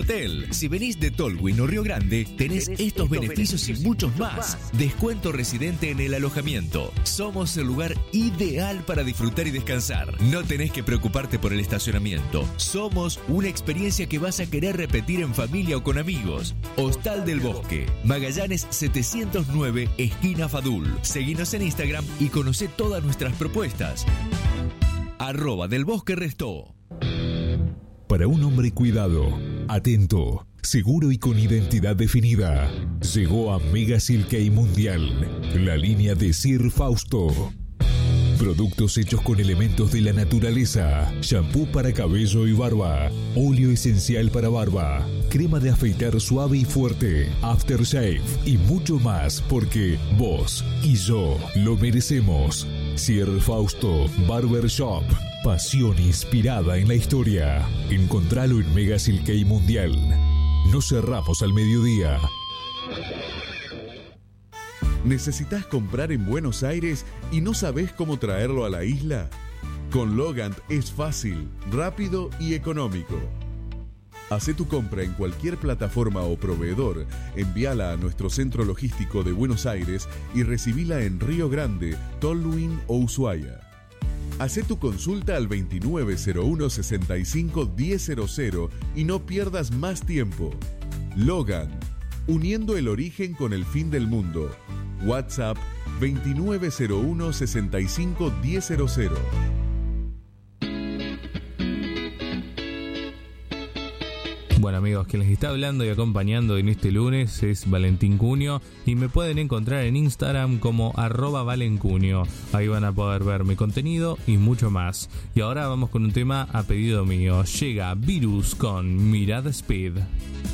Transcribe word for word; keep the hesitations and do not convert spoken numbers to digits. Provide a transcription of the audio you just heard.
Entel. Si venís de Tolwyn o Río Grande, tenés, tenés estos, estos beneficios, beneficios y muchos más. más. Descuento residente en el alojamiento. Somos el lugar ideal para disfrutar y descansar. No tenés que preocuparte por el estacionamiento. Somos una experiencia que vas a querer repetir en familia o con amigos. Hostal del Bosque, Magallanes setecientos nueve, esquina Fadul. Seguinos en Instagram y conocé todas nuestras propuestas. Arroba del Bosque Restó. Para un hombre cuidado, atento, seguro y con identidad definida, llegó a Mega Silkei Mundial, la línea de Sir Fausto. Productos hechos con elementos de la naturaleza, shampoo para cabello y barba, óleo esencial para barba, crema de afeitar suave y fuerte, aftershave y mucho más, porque vos y yo lo merecemos. Sir Fausto Barber Shop, pasión inspirada en la historia. Encontralo en Mega Silkei Mundial. No cerramos al mediodía. ¿Necesitas comprar en Buenos Aires y no sabés cómo traerlo a la isla? Con Logant es fácil, rápido y económico. Hacé tu compra en cualquier plataforma o proveedor, envíala a nuestro centro logístico de Buenos Aires y recibila en Río Grande, Tolwyn o Ushuaia. Hacé tu consulta al veintinueve cero uno sesenta y cinco diez cero cero y no pierdas más tiempo. Logan, uniendo el origen con el fin del mundo. WhatsApp veintinueve cero uno sesenta y cinco diez cero cero. Bueno amigos, quien les está hablando y acompañando en este lunes es Valentín Cunio y me pueden encontrar en Instagram como arroba valencunio. Ahí van a poder ver mi contenido y mucho más. Y ahora vamos con un tema a pedido mío. Llega Virus con Mirada Speed.